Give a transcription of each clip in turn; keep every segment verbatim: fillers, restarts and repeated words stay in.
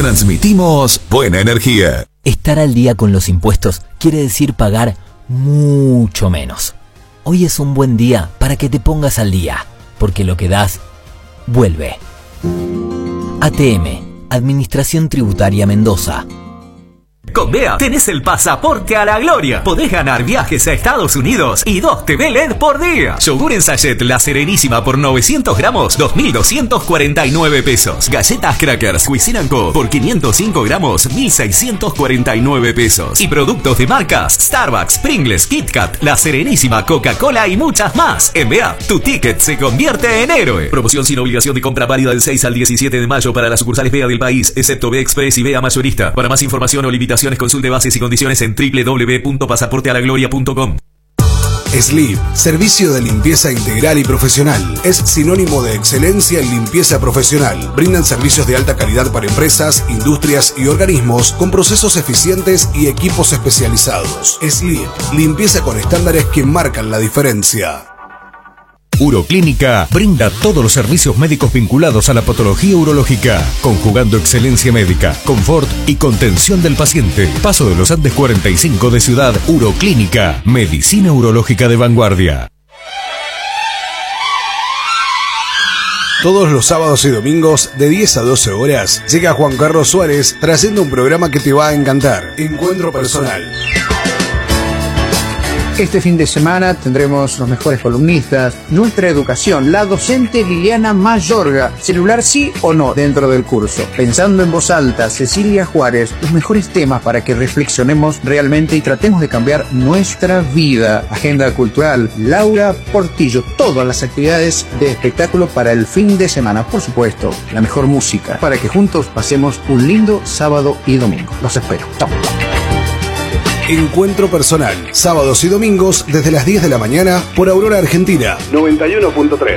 transmitimos buena energía. Estar al día con los impuestos quiere decir pagar mucho menos. Hoy es un buen día para que te pongas al día, porque lo que das, vuelve. A T M, Administración Tributaria Mendoza. Con B E A tenés el pasaporte a la gloria. Podés ganar viajes a Estados Unidos y dos T V L E D por día. Yogur en sachet La Serenísima por novecientos gramos, dos mil doscientos cuarenta y nueve pesos. Galletas Crackers Cuisine and Co por quinientos cinco gramos, mil seiscientos cuarenta y nueve pesos. Y productos de marcas Starbucks, Pringles, Kit Kat, La Serenísima, Coca-Cola y muchas más. En B E A, tu ticket se convierte en héroe. Promoción sin obligación de compra válida del seis al diecisiete de mayo para las sucursales B E A del país, excepto B E Express y B E A Mayorista. Para más información o limitación consulte bases y condiciones en doble u doble u doble u punto pasaporte a la gloria punto com. Sleep, servicio de limpieza integral y profesional. Es sinónimo de excelencia en limpieza profesional. Brindan servicios de alta calidad para empresas, industrias y organismos con procesos eficientes y equipos especializados. Sleep, limpieza con estándares que marcan la diferencia. Uroclínica brinda todos los servicios médicos vinculados a la patología urológica, conjugando excelencia médica, confort y contención del paciente. Paso de los Andes cuarenta y cinco de Ciudad. Uroclínica, medicina urológica de vanguardia. Todos los sábados y domingos de diez a doce horas llega Juan Carlos Suárez trayendo un programa que te va a encantar. Encuentro Personal. Este fin de semana tendremos los mejores columnistas, nuestra educación, la docente Liliana Mayorga, celular sí o no dentro del curso, pensando en voz alta, Cecilia Juárez, los mejores temas para que reflexionemos realmente y tratemos de cambiar nuestra vida. Agenda cultural, Laura Portillo, todas las actividades de espectáculo para el fin de semana, por supuesto, la mejor música, para que juntos pasemos un lindo sábado y domingo. Los espero. Chao. Encuentro Personal, sábados y domingos desde las diez de la mañana por Aurora Argentina noventa y uno punto tres.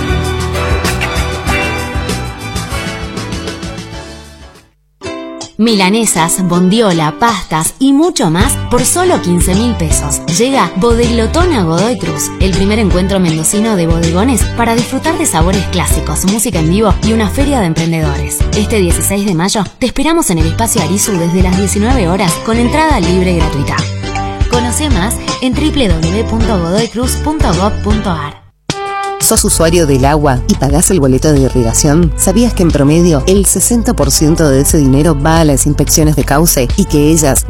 Milanesas, bondiola, pastas y mucho más por solo quince mil pesos. Llega Bodeglotón a Godoy Cruz, el primer encuentro mendocino de bodegones para disfrutar de sabores clásicos, música en vivo y una feria de emprendedores. Este dieciséis de mayo te esperamos en el espacio Arizu desde las diecinueve horas con entrada libre y gratuita. Conoce más en doble u doble u doble u punto godoy cruz punto gob punto ar. ¿Sos usuario del agua y pagás el boleto de irrigación? ¿Sabías que en promedio el sesenta por ciento de ese dinero va a las inspecciones de cauce y que ellas